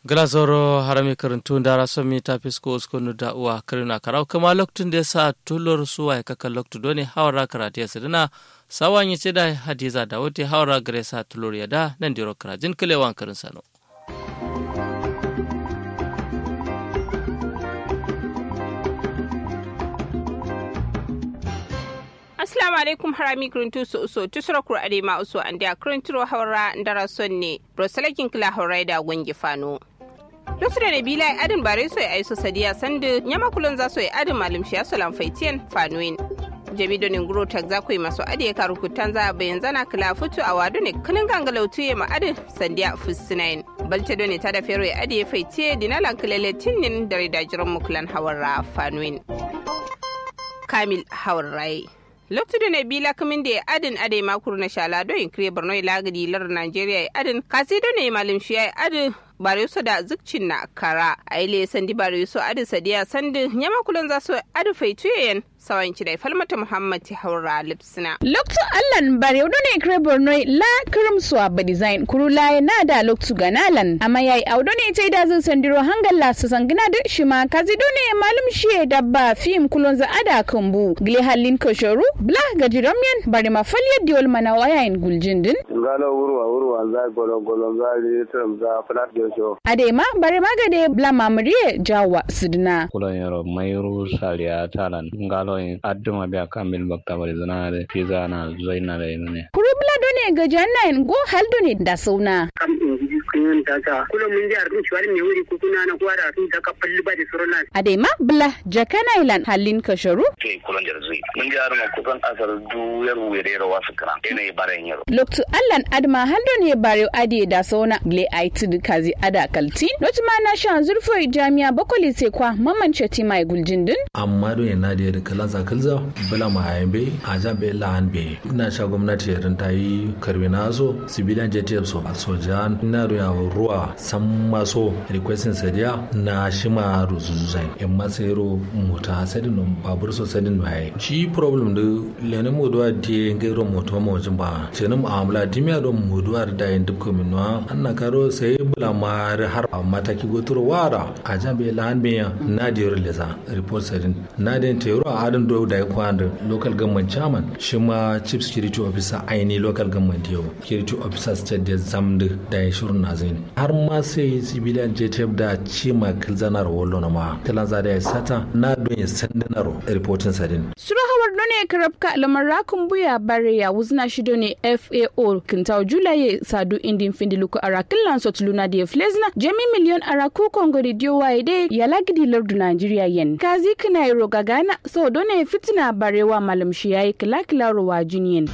Glazoro harami karantun dara somi ta fisko uskonu da uwa karina karau kama loktun da sa tulor suwa ya kaka loktu doni hawara karate sidina sawan yace da hadiza da wote hawara gare sa tulor ya da nan diro karajin kilewan karin sano. Assalamu alaikum harami kuruntu su uso tusura kur adema uso ande a kurunturo haura ndara sonne brosalakin kila haura da gungi fano. Lusura ne bilai adin bare so ai so sadiya sandu nyama kulun za so adin malim shi asalan faitiyan fanoin. Jamido ne nguro tak za ku maso ade ka rukutan za bayan zana kila futu a wadu ne kinin gangalautu ya ma adin sandiya fusinain. Balta doni ta da fero ya ade faitiye dinalan kilele tinnin dare da jiran mukulan haura fanoin. Kamil haurai. Lokacin da bila kamin da adin adai makuru na shala don in kire Borno lagadi lar Najeriya adin kasi don ne malim shi adin bare su da zukcin na kara a ile sandi bare su adin sadiya sandi nyama kulan za su adu faituyen sawan ki da falmata Muhammad haura lipsina. Lokacin Allah bare don ne kire Borno la kirim su ba design kuru la na da lokacin ganalan amma yayi audo ne tai da zan sandiro hangalla su sangina da shi ma kazi don ne malim shi dabba film kulon za ada kambu gile halin koshoru bla gajiramyan bari ma falyar diol mana wayayin guljindin ngalo urwa za golo za litam za flat jojo adema bari magade bla mamriye jawa sidna kulan yaro mayru saliya talan ngalo adduma biya kamil bakta bari zana da pizza na zaina da ne kurubla done gajanna go haldone da sauna kun daga kullum mun ji arkin shi wani wuri ko kuna na kwara tun da ka falli ba da suruna adema bla jakana ilan halin kasharu ke kullun da zui mun ji arma kusan asar du yar wure da wasu kana ina baran yaro loktu allan adma haldone bare ade da sauna gle aiti kazi ada kalti notuma na shan zurfo jami'a bakoli sai kwa mamman chati mai guljindin amma do yana da kalansa kalza bala ma aybe ajabe lan be ina sha gwamnati ran tayi karbe nazo civilian JTF so sojan na ya ruwa san maso requesting sadiya na shima ruzuzai in masero mota sadin babur so sadin bai shi problem da lene modwa de ngero moto mo jimba cenum amla dimya do modwa da yin dubko minwa anna karo sai bula mar har mataki goturo wara ajabe lan be na de releza report sadin na den tero adan do da kwanda local government chairman shima chief security officer aini local government yo security officer state da zamdu da shurun nazin har ma sai civilian JTF da cima kilzanar wallo na ma talanza da ya sata na don ya sandanaro reporting sadin suro hawar done karabka lamarakun buya bare ya wuzna shido ne FAO kintaw julaye sadu indin findiluko arakilan sotluna da flezna jami million araku kongo radio waide ya lagidi lardu Nigeria yen kazi kana iro gagana so done fitina barewa malam shi yayi kilakilaro wa juniyen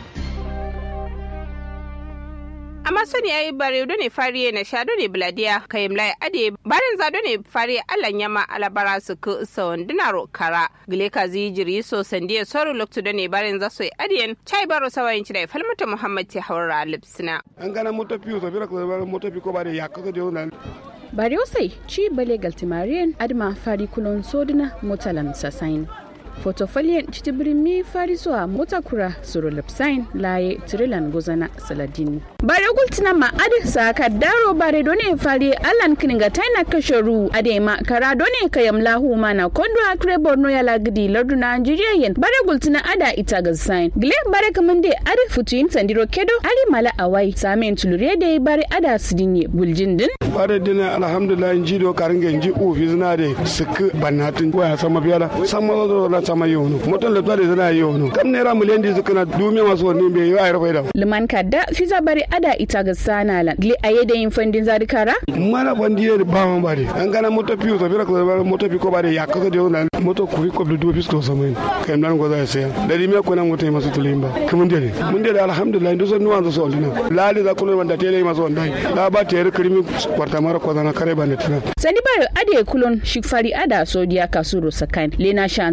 amma sani yayi bare do ne fariye na shado ne bladiya kayimlai ade barin za do ne fariye allan yama alabara su ku sawon dinaro kara gile kazi jiri so sandiye soru loktu do ne barin za so adiyen chai baro sawayin ci da falmata Muhammad ti haura lipsina an gana moto piu so bira ko moto pi ko bare yakko de onan bare osai ci bale galtimarian adma fari kulon sodina motalan sasain fotofaliyan citibirimi farisuwa motakura surulipsain laye tirilan gozana saladin bare gultina ma adi saka daro bare done fari alan kininga taina kasharu ade ma kara done kayam lahu mana kondo akre borno ya lagidi lardu Nigeria yen bare gultina ada ita gasain gle bare kamande adi futuin sandiro kedo ali mala awai samen tulure de bare ada sidinye guljindin bare dina alhamdulillah njido karinge nji office na de sik banatin ko ya sama biala sama do sama yono moton le tare zana yono kam ne ra miliyan di zukuna dume maso ne be ya rafa da liman kadda fiza bare ada ita ga sana lan gle ayede yin fandin zadikara mana bandiye da bawan bare an gana moto piu so bira ko moto pi ko bare ya ko de yono moto ku ko do fisko sama kai nan go za sai da di me ko nan moto maso tulimba kuma dele mun dele alhamdulillah ndo so nuwan so lina lali za kuno wanda tele maso ndai la ba tere krimi kwarta mara ko zana kare ba ne tuna sani bare ade kulon shifari ada sodiya kasuro sakan lena shanzan ta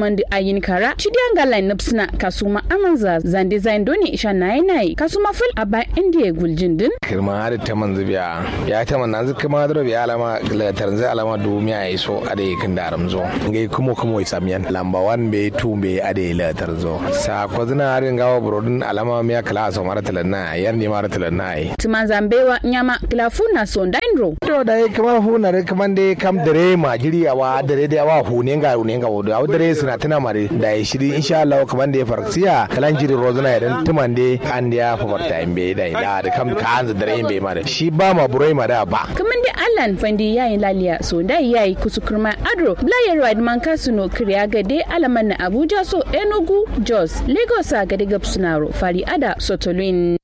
taman da ayin kara cidiyan ga line suna kasuma amanza zande zain doni isha nayi kasuma ful aba indiya guljin din kirma har taman zubiya ya taman nan kuma da biya alama la tarzai alama dumiya iso ade kin da ramzo ngai kuma isamiyan lamba 1 be 2 be ade la tarzo sa ko zina harin gawa burodin alama miya kala so mara talanna yan ni mara talanna ai timan zambewa nyama kilafuna so ndainro to da kuma huna da kuma de kam dare majiri awa dare da awa hunenga wodo awa dare suna tana mare da shiri insha Allah kuma da farksiya kalan jiri rozuna idan timan de an ya fabarta imbe da kam ka an dare imbe mare shi ba ma burai ma da ba kaman da Allah fandi yayin laliya so dai yayi kusukurma adro blayar ride man kasuno kriya gade alaman na Abuja so Enugu Jos Lagos a gade gabsunaro fari ada sotolin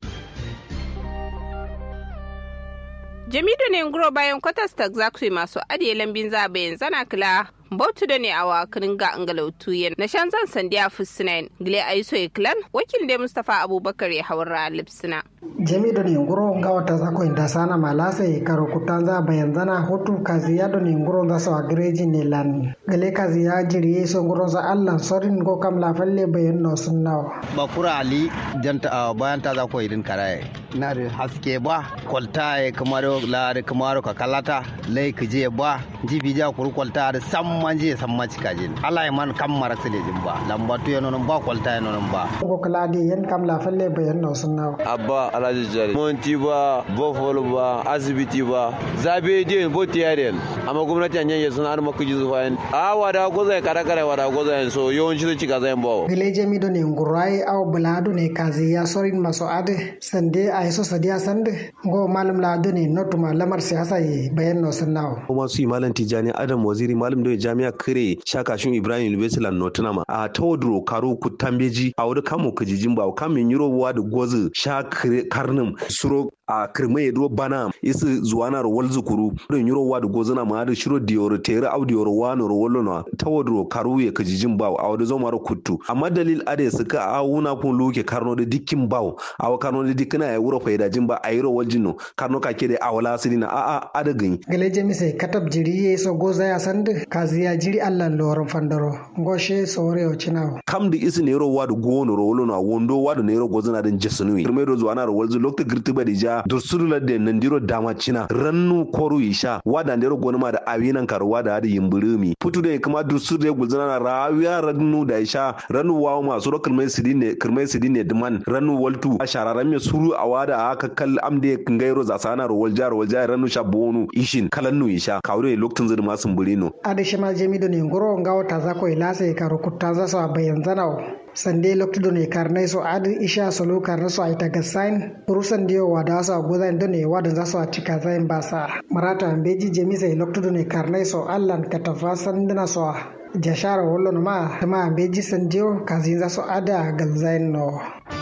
Jamido ne nguro bayan kwatas ta zakui masu adiye lambin zabayin zana kila bautu da ne a wakarin ga angalautu yan na shan zan sandiya fusinain gile aiso iklan wakil da Mustapha Abubakar ya hawar lipsina Jamido ne nguro ngawata zakoi da sana malase karo kutanza bayan zana hotu kazi ya ne nguro da so agreji ne lan gile kazi ya jiri so nguro za Allah sorin go kam la falle bayan no sunnawa bakura ali janta bayan ta zakoi din karaye na da haske ba kwalta ya kamaro la da kamaro ka kalata lai kije ba jibi ja kuru kwalta da sam manje san macika jin Allah ya man kam mara sile jin ba lambatu yano nan ba kwalta yano nan ba ko kala de yan kam la falle bayan no sunna abba alaji jari monti ba bofol ba asibiti ba zabe de boti yaren amma gwamnati an yanye sun har makuji zuwa a wada goza kara kara wada goza so yawanci su cika zan bawo gileje mi do ne ngurai aw bulado ne kazi ya sorin maso ade sande ay so sadiya sande go malam la do ne notuma lamar siyasa yi bayan no sunna kuma su malam tijani adam waziri malam do jami'a kire shakashin ibrahim university notinama a tawadro karo ku tambeji a wani kamo kajijin ba kamin yurowa da gozu sha karnin suro a kirmai do bana isi zuwana ro walzukuru don yurowa da gozuna ma da shiro dioro tere audioro wano ro wallona tawadro karo ya kajijin ba a wani zoma ro kuttu amma dalil ade suka a wuna kun loke karno da dikkin bawo a wa karno da dikkina ya wuro faida jin ba a yiro waljino karno kake da awala sidina a adagin galeje mi sai katab jiri so goza ya sande kaziya jiri Allah loron fandaro ngoshe sore o chinawo kam da isi ne ro wadu gono ro wolo na wondo wadu ne ro gozuna den jesunu kirme do zuwana ro walzu lokta girti badi ja dursudula de nandiro dama china rannu koru isha wada ne ro gonuma da awinan karwa da yimbirimi putu de kuma dursude de gulzuna na rawiya rannu da isha rannu wawo masu ro kirme sidine diman rannu waltu shararan me suru awada aka kal amde ngairo za sana ro waljar rannu shabonu ishin kalannu isha kawre loktin zuri masun burino adishima jemido ne ngoro ngawta zako ilase karo kuttaza so bayan zanao sande lokto ne karnai so adi isha solo karna so aita gasain rusan dio wada so goza ndone wadan za so atika zain basa marata ambeji jemise lokto ne karnai so allan katafasan dina so jashara wollo no ma ambeji sandio kazin za so ada galzain no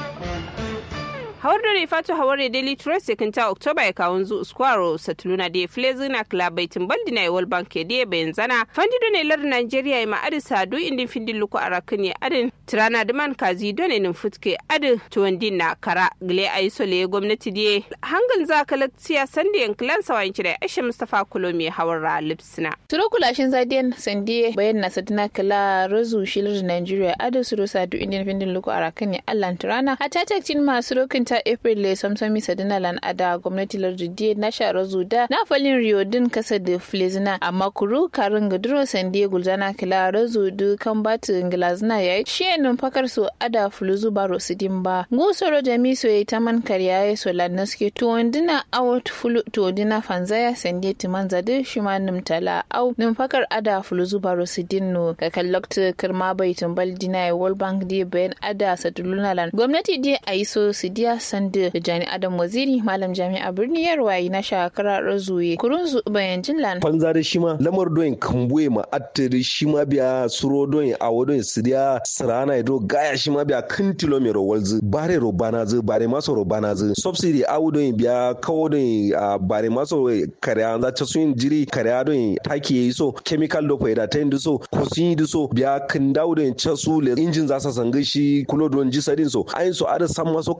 hawar da rifatu hawar da daily trust kinta october ya kawun zu squaro satuluna da flezina club baitin baldina ya world bank da bayan zana fandido ne lar nigeria ma adi sadu indin findin luku arakan ya adin tirana da man kazi done nin futke adi tuwandin na kara gile aisole gwamnati da hangal za kalaktiya sande yan klan sawayin kira aisha mustafa kulomi hawar ra lipsina turo kulashin zadiyan sande bayan na sadina kala razu shilir nigeria adi suru sadu indin findin luku arakan ya allan tirana a tatakcin masu rokin ta April le samsami sadina lan ada gwamnati lardiye na shara zuda na falin Rio din kasa da Flezina amma kuru karin gaduro sande gulzana kila razudu kan batu ngilazna yayi shenin fakar su ada fuluzu baro sidin ba ngusoro jami so yayi taman kariya so lannaske to wandina awot fulu to dina fanzaya sande timan zade shimanum tala au nin fakar ada fuluzu baro sidin no ka kallakta kirma baitin baldina ya World Bank di bayan ada satuluna lan gwamnati di aiso sidiya sande jani adam waziri malam jami'a birni yarwayi na shakara razuye kurunzu bayan jinlan fanzare shima lamar doyin kambuye ma attiri shima biya suro doyin awodoyin sidiya sirana do gaya shima biya kan kilomero walzu bare robanazu bare maso robanazu subsidy awodoyin biya kawodoyin bare maso kariya za ta sun jiri kariya doyin taki yayi so chemical do faida ta yin so ko sun yi so biya kan dawo doyin casu le injin za sa sanga shi kulo don jisadin so ayin so ada san maso kiske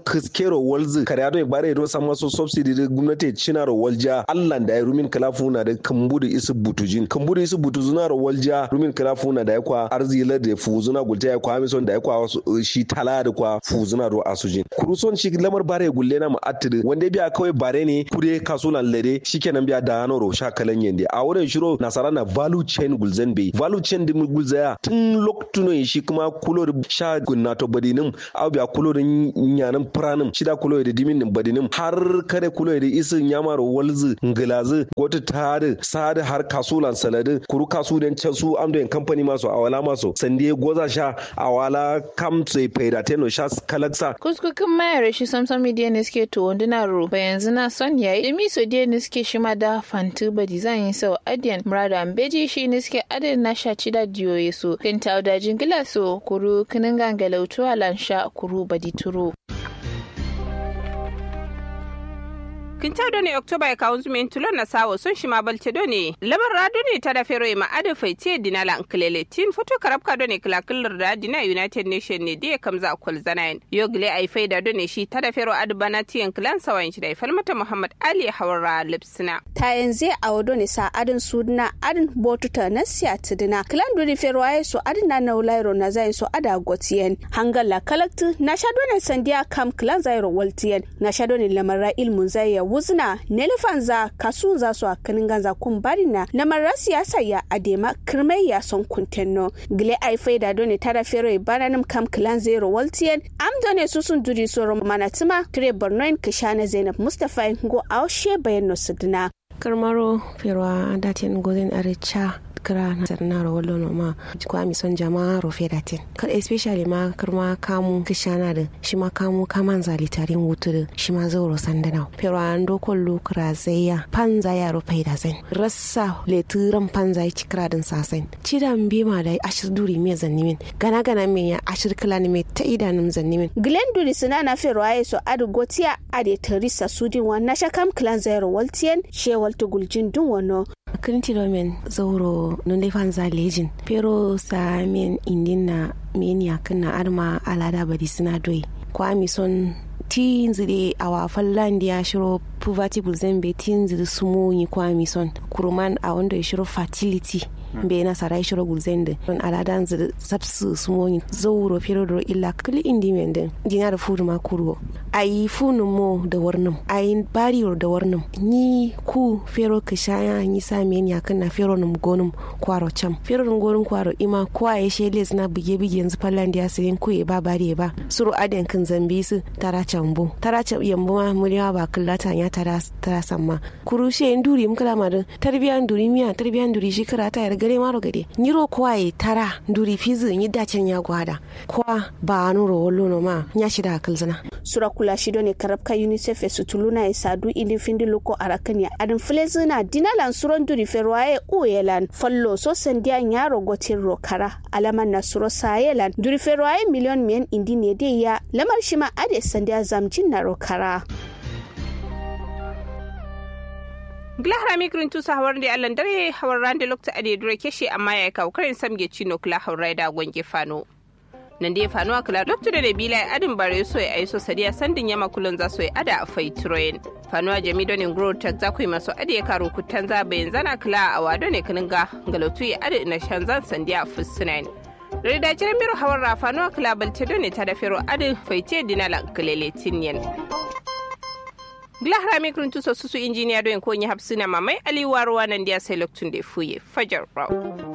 zero walzu kare do bare do sama so subsidy da gwamnati cina ro walja Allah da ya rumin kalafuna da kambudu isu butujin kambudu isu butuzuna ro walja rumin kalafuna da ya kwa arzila da fuzuna gulta ya kwa amison da ya kwa shi tala da kwa fuzuna ro asujin kuruson shi lamar bare gulle na ma'atiri wanda biya kawai bare ne kude kasulan lade shikenan biya da hanoro sha kalan yende a wurin shiro nasara na value chain gulzen bai value chain din gulzaya tun loktuno shi kuma kulo da sha gunnato badinin au biya kulo da nyanan pranin shida kulo da dimin badinin har kare kulo da isin yamaro walzu nglazu gota tare sada har kasulan salade kuru kasudan su amdo en company maso awala maso sande goza sha awala kam sai faida teno sha kalaksa kuskukin mayar shi samsam media ne suke to wanduna ro yanzu na son yayi dimi so dia ne suke shima da fantu ba design so adian murada ambeji shi ne suke adin na sha cida diyoye so kinta da jingila so kuru kinin gangalautu alansha kuru badituru Kinta ne Oktoba ya kawo zumen tulon na sawo sun shi ma balce ne. Labar rado ne ta da fero ma adu faiti dinala anklele tin foto karabka ne kilakillar da dina United Nation ne da kamza kwal zanayin. Yogle ai faida ne shi ta da fero adu banati clan sawan shi da falmata Muhammad Ali Hawara Lipsina. Ta yanzu a wado ne sa adin sudna adin botuta na siya tidina. Clan duri fero ai so adin na naulairo na zayin so ada gotiyen. Hangala kalaktu na shado ne sandiya kam clan zairo waltiyen. Na shado ne lamara ilmun zaya wuzna nelefanza kasunza so akaninganza kumbarina na marasi ya saya adema kirmai ya son kuntenno gile ai faida done tada fero bananum kam clan zero waltien am done susun duri so manatima tire bornoin kishana Zainab Mustafa go aushe bayanno sidna karmaro fero datin gozen arecha kira na sarnaro wallo no ma kwa mi son jama'a ro fedatin kar especially ma karma kamu kishana da shi ma kamu kaman zalitarin wutu da shi ma zauro sandana pero ando kollu kra zaya panza ya ro faida zain rassa le turan panza ya cikra din sasain cidan bima da ashir duri me zannimin gana me ya ashir kala ne me ta idanun zannimin Glen duri sunana fero ayi so adu gotiya ade teresa sudin wa na shakam clan zero waltien shewal tuguljin dun wono Kirinti domin zauro nunde fanza lejin pero sa men indina men yakin na arma alada badi suna doi kwa mi son tinzire awa falland ya shiro poverty bulzembe tinzire sumu yi kwa mi son kuruman a wanda ya shiro fertility be na sarai shiro gulzende don aladan zir sabsu sumoni zauro pero illa kli indi mende dinar fudu ma kurwo ai funu mo da warnum ai bariyor da warnum ni ku fero kishaya ni samen ya kana fero num gonum kwaro cham fero num gonum kwaro ima kwa ya sheles na bige yanzu falland ya sirin ku e ba bare ba suru aden kan zambisu tara chambo tara cham yambo ma muriya ba kullata ya tara samma kurushe nduri mkala madan tarbiyan duri miya tarbiyan duri shi karata ya gare maro gade nyiro kwaye tara nduri fizu nyi dacen ya gwada kwa ba nuro wallo no ma nya shida kalzana sura kula shido ne karabka UNICEF sutuluna ya sadu ili findi loko arakan ya adin flezina dinalan suron duri ferwaye uyelan fallo so sandiya nyaro gotin rokara alaman na suro sayelan duri ferwaye miliyon men indi ne de ya lamar shima ade sandiya zamjin na rokara Glahra mikrin tu sahawar da Allah dare hawar ran da lokta ade dure keshi amma ya kawo karin samge cino kula hawrai da gonge fano nan da ya fano akula lokta da bila adin bare so ya aiso sadiya sandin yama kulun za so ya ada a faitroin fano a jami donin grow tag za ku yi maso ade ya karo kutan za bayan zana kula a wado ne kaninga galautu ya ade na shanzan sandiya fusunain da jiran biro hawar rafano akula balte done ta da fero adin faite dinala kalele tinyen Glahra mikrin tu so susu injiniya do en ko nyi hapsina mamai ali warwa nan dia sai loktun de fuye fajar raw